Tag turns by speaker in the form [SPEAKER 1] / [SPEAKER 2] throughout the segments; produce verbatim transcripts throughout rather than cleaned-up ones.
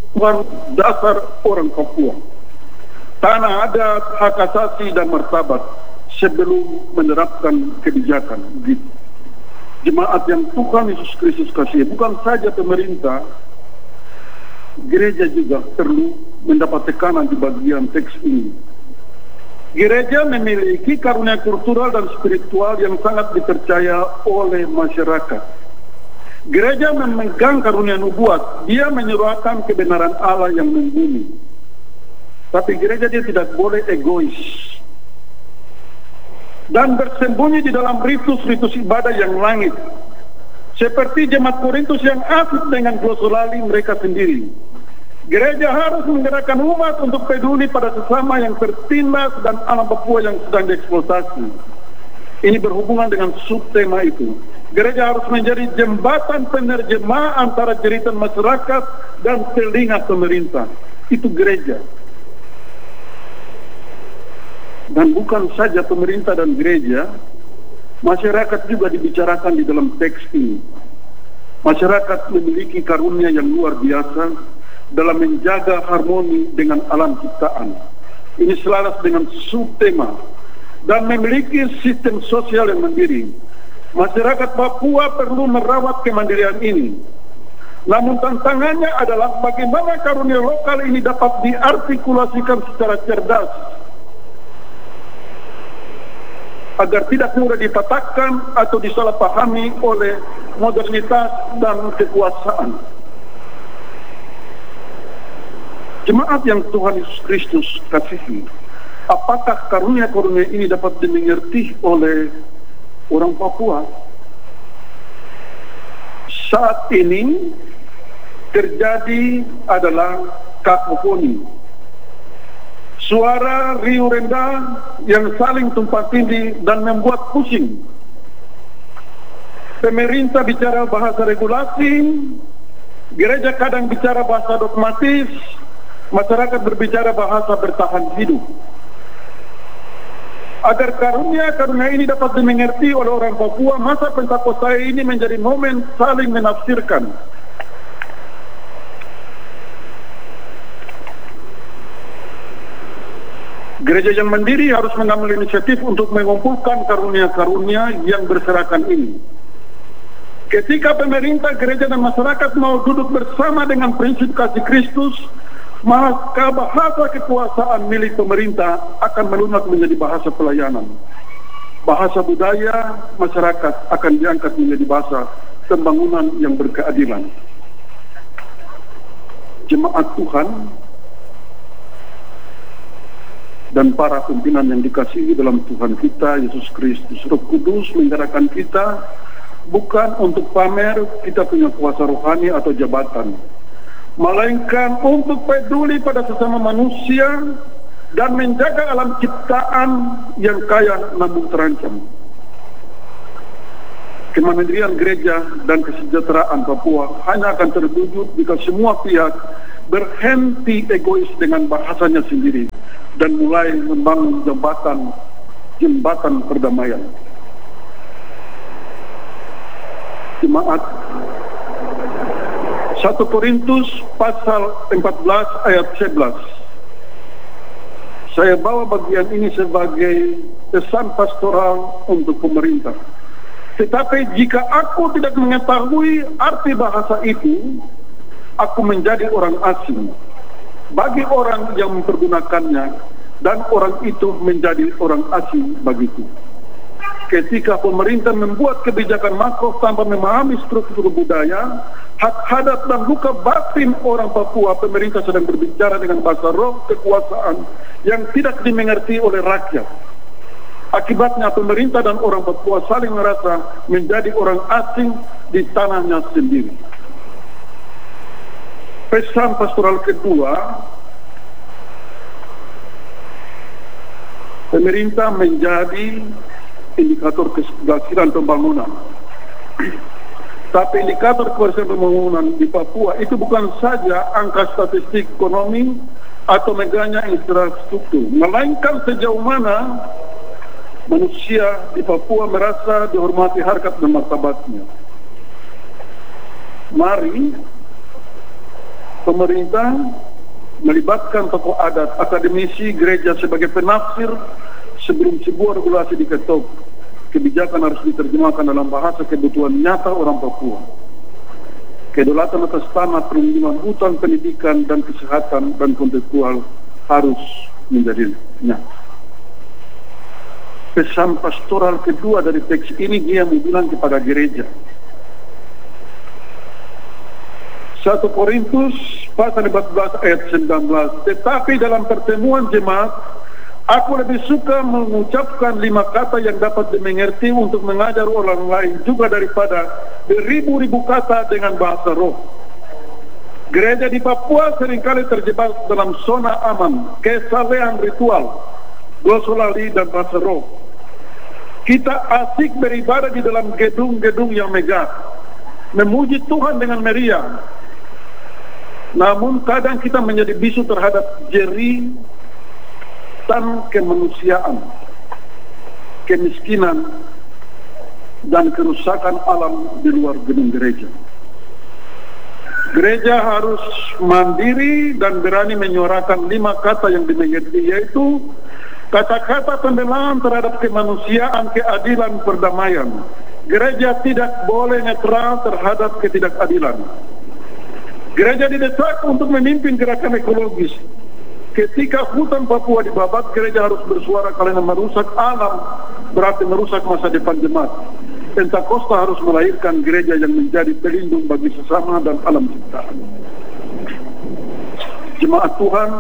[SPEAKER 1] dasar orang Papua. Tanah adat, hak asasi dan martabat sebelum menerapkan kebijakan. Gitu. Jemaat yang Tuhan Yesus Kristus kasih, bukan saja pemerintah, gereja juga perlu mendapat tekanan di bagian teks ini. Gereja memiliki karunia kultural dan spiritual yang sangat dipercaya oleh masyarakat. Gereja memegang karunia nubuat, dia menyuarakan kebenaran Allah yang membumi. Tapi gereja dia tidak boleh egois dan bersembunyi di dalam ritus-ritus ibadah yang langit, seperti jemaat Korintus yang asik dengan glosolali mereka sendiri. Gereja harus menggerakkan umat untuk peduli pada sesama yang tertindas dan alam Papua yang sedang dieksploitasi. Ini berhubungan dengan subtema itu. Gereja harus menjadi jembatan penerjemah antara jeritan masyarakat dan telinga pemerintah. Itu gereja. Dan bukan saja pemerintah dan gereja, masyarakat juga dibicarakan di dalam teks ini. Masyarakat memiliki karunia yang luar biasa dalam menjaga harmoni dengan alam ciptaan. Ini selaras dengan subtema dan memiliki sistem sosial yang mandiri. Masyarakat Papua perlu merawat kemandirian ini. Namun tantangannya adalah bagaimana karunia lokal ini dapat diartikulasikan secara cerdas agar tidak mudah dipatahkan atau disalahpahami oleh modernitas dan kekuasaan. Jemaat yang Tuhan Yesus Kristus kasihi, apakah karunia-karunia ini dapat dimengerti oleh orang Papua? Saat ini terjadi adalah kakofoni, suara riuh rendah yang saling tumpang tindih dan membuat pusing. Pemerintah bicara bahasa regulasi, gereja kadang bicara bahasa dogmatis, masyarakat berbicara bahasa bertahan hidup. Agar karunia-karunia ini dapat dimengerti oleh orang Papua, masa Pentakosta ini menjadi momen saling menafsirkan. Gereja yang mandiri harus mengambil inisiatif untuk mengumpulkan karunia-karunia yang berserakan ini. Ketika pemerintah, gereja dan masyarakat mau duduk bersama dengan prinsip kasih Kristus, maka bahasa kekuasaan milik pemerintah akan melunak menjadi bahasa pelayanan. Bahasa budaya masyarakat akan diangkat menjadi bahasa pembangunan yang berkeadilan. Jemaat Tuhan dan para pimpinan yang dikasihi dalam Tuhan kita Yesus Kristus, Roh Kudus menggerakkan kita bukan untuk pamer kita punya kuasa rohani atau jabatan, melainkan untuk peduli pada sesama manusia dan menjaga alam ciptaan yang kaya namun terancam. Kemandirian gereja dan kesejahteraan Papua hanya akan terwujud jika semua pihak berhenti egois dengan bahasanya sendiri dan mulai membangun jembatan jembatan perdamaian. Jemaat, satu Korintus pasal empat belas ayat sebelas. Saya bawa bagian ini sebagai pesan pastoral untuk pemerintah. Tetapi jika aku tidak mengetahui arti bahasa itu, aku menjadi orang asing bagi orang yang mempergunakannya, dan orang itu menjadi orang asing bagiku. Ketika pemerintah membuat kebijakan makro tanpa memahami struktur budaya, hak adat dan luka batin orang Papua, pemerintah sedang berbicara dengan bahasa roh kekuasaan yang tidak dimengerti oleh rakyat. Akibatnya pemerintah dan orang Papua saling merasa menjadi orang asing di tanahnya sendiri. Pesan pastoral kedua, pemerintah menjadi indikator keberhasilan pembangunan. Tapi indikator keberhasilan pembangunan di Papua itu bukan saja angka statistik ekonomi atau megahnya infrastruktur, melainkan sejauh mana manusia di Papua merasa dihormati harkat dan martabatnya. Mari pemerintah melibatkan tokoh adat, akademisi, gereja sebagai penafsir sebelum sebuah regulasi diketok. Kebijakan harus diterjemahkan dalam bahasa kebutuhan nyata orang Papua. Kedaulatan atas tanah, perlindungan hutan, pendidikan, dan kesehatan dan kontekstual harus menjadi nyata. Pesan pastoral kedua dari teks ini dia bilang kepada gereja. satu Korintus pasal empat belas ayat sembilan belas. Tetapi dalam pertemuan jemaat, aku lebih suka mengucapkan lima kata yang dapat dimengerti untuk mengajar orang lain juga daripada beribu-ribu kata dengan bahasa roh. Gereja di Papua seringkali terjebak dalam zona aman, kesalehan ritual, glosolali dan bahasa roh. Kita asik beribadah di dalam gedung-gedung yang megah, memuji Tuhan dengan meriah. Namun kadang kita menjadi bisu terhadap jeri dan kemanusiaan, kemiskinan, dan kerusakan alam di luar gedung gereja. Gereja harus mandiri dan berani menyuarakan lima kata yang dimengerti, yaitu kata-kata pembelaan terhadap kemanusiaan, keadilan, perdamaian. Gereja tidak boleh netral terhadap ketidakadilan. Gereja didesak untuk memimpin gerakan ekologis. Ketika hutan Papua dibabat, gereja harus bersuara karena merusak alam, berarti merusak masa depan jemaat. Pentakosta harus melahirkan gereja yang menjadi pelindung bagi sesama dan alam ciptaan. Jemaat Tuhan,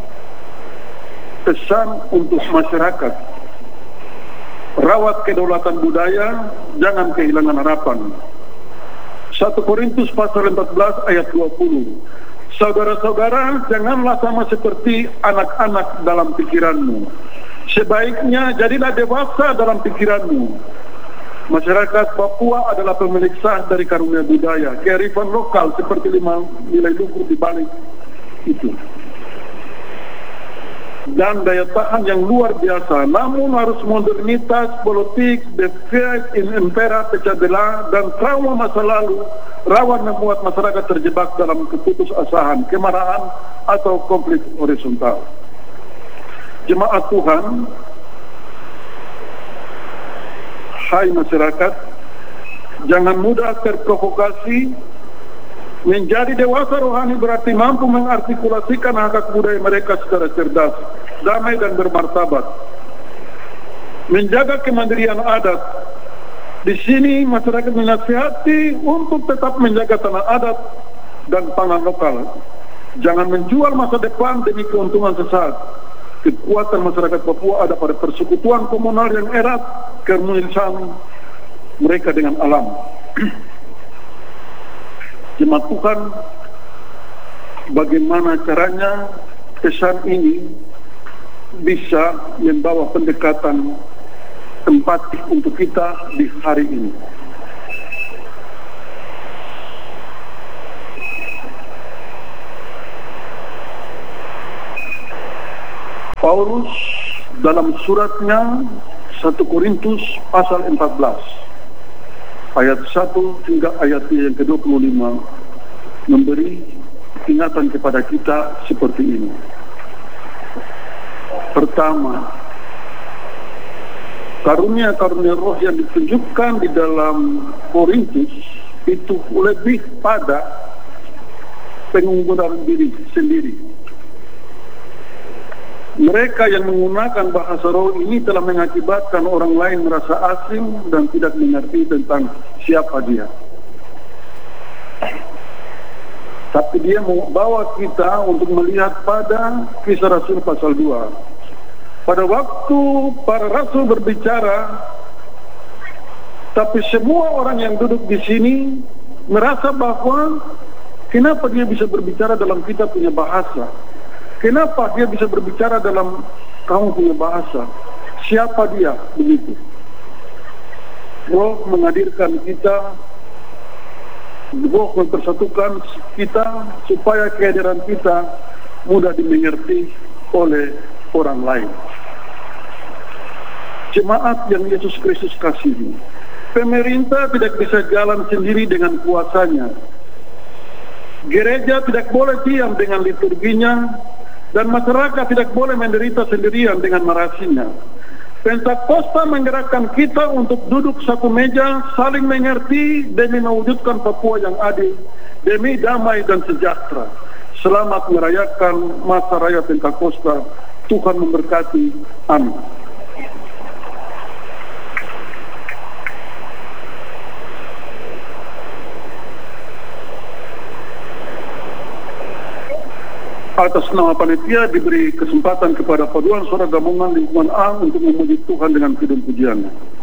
[SPEAKER 1] pesan untuk masyarakat: rawat kedaulatan budaya, jangan kehilangan harapan. satu Korintus pasal empat belas ayat dua puluh. Saudara-saudara, janganlah sama seperti anak-anak dalam pikiranmu. Sebaiknya jadilah dewasa dalam pikiranmu. Masyarakat Papua adalah pemilik sah dari karunia budaya, kearifan lokal seperti lima nilai luhur di balik itu, dan daya tahan yang luar biasa. Namun harus modernitas, politik, defect in impera, pecah belah, dan trauma masa lalu rawan membuat masyarakat terjebak dalam keputusasaan, kemarahan, atau konflik horizontal. Jemaat Tuhan, hai masyarakat, jangan mudah terprovokasi. Menjadi dewasa rohani berarti mampu mengartikulasikan hak budaya mereka secara cerdas, damai dan bermartabat. Menjaga kemandirian adat. Di sini masyarakat menasihati untuk tetap menjaga tanah adat dan pangan lokal. Jangan menjual masa depan demi keuntungan sesaat. Kekuatan masyarakat Papua ada pada persekutuan komunal yang erat, keharmonisan mereka dengan alam. Jemaat Tuhan, bagaimana caranya pesan ini bisa membawa pendekatan empatik untuk kita di hari ini? Paulus dalam suratnya satu Korintus pasal empat belas ayat satu hingga ayat yang ke dua puluh lima memberi ingatan kepada kita seperti ini. Pertama, karunia-karunia roh yang ditunjukkan di dalam Korintus itu lebih pada pengungguran diri sendiri. Mereka yang menggunakan bahasa roh ini telah mengakibatkan orang lain merasa asing dan tidak mengerti tentang siapa dia. Tapi dia membawa kita untuk melihat pada Kisah Rasul pasal dua. Pada waktu para rasul berbicara, tapi semua orang yang duduk di sini merasa bahwa kenapa dia bisa berbicara dalam kita punya bahasa? Kenapa dia bisa berbicara dalam kamu punya bahasa? Siapa dia? Begitu. Roh menghadirkan kita, Roh mempersatukan kita supaya kehadiran kita mudah dimengerti oleh orang lain. Jemaat yang Yesus Kristus kasihi, pemerintah tidak bisa jalan sendiri dengan kuasanya. Gereja tidak boleh diam dengan liturginya, dan masyarakat tidak boleh menderita sendirian dengan narasinya. Pentakosta menggerakkan kita untuk duduk satu meja, saling mengerti demi mewujudkan Papua yang adil, demi damai dan sejahtera. Selamat merayakan masa raya Pentakosta. Tuhan memberkati. Amin. Atas nama panitia diberi kesempatan kepada paduan suara gabungan lingkungan A untuk memuji Tuhan dengan kidung pujiannya.